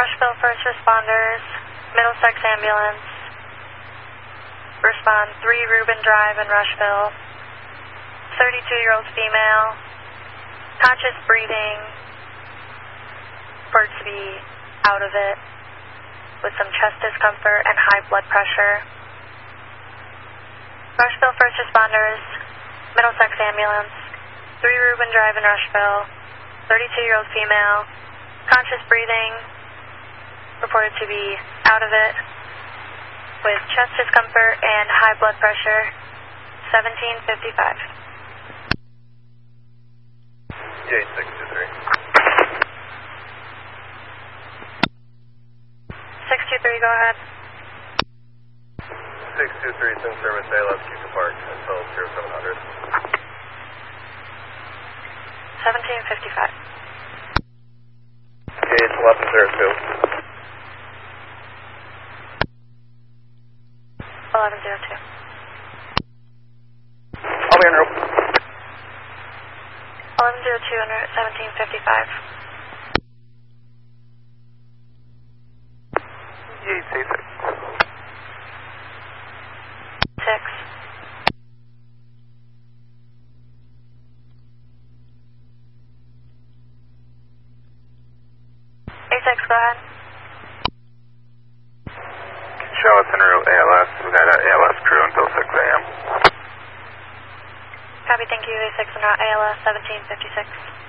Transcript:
Rushville first responders, Middlesex ambulance. Respond 3 Rubin Drive in Rushville. 32-year-old female, conscious breathing, reported to be out of it, with some chest discomfort and high blood pressure. Rushville first responders, Middlesex ambulance, 3 Rubin Drive in Rushville, 32-year-old female, conscious breathing, reported to be out of it, with chest discomfort and high blood pressure, 1755. 623. 623, go ahead. 623 is in service, ALS Keeper Park until 0700. 1755. Gauge 1102. 1102. I'll be en route. 1102 under 1755. Gauge 6. 6. 86, go ahead. Show us en route ALS. We got an ALS crew until 6 a.m. Copy, thank you. 86 and ALS 1756.